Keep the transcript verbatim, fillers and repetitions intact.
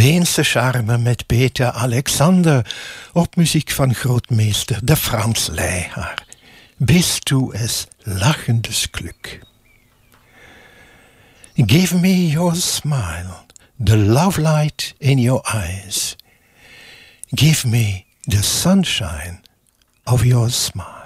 Weense charme met Peter Alexander, op muziek van grootmeester de Frans Leihaar. Bist du es lachendes Glück. Give me your smile, the love light in your eyes. Give me the sunshine of your smile.